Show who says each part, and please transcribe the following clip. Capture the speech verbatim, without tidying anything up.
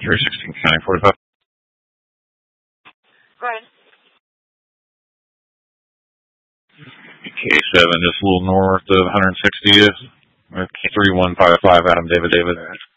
Speaker 1: three sixteen, County forty-five.
Speaker 2: Go ahead.
Speaker 1: K seven, just a little north of one sixtieth. K three one five five, Adam David David.